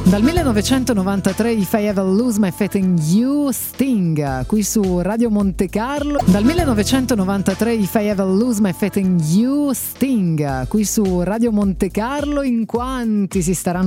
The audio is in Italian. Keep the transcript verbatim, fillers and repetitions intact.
Dal millenovecentonovantatré If I Ever Lose My Faith in You, Sting, qui su Radio Monte Carlo. Dal millenovecentonovantatré If I Ever Lose My Faith in You, Sting, qui su Radio Monte Carlo. In quanti si staranno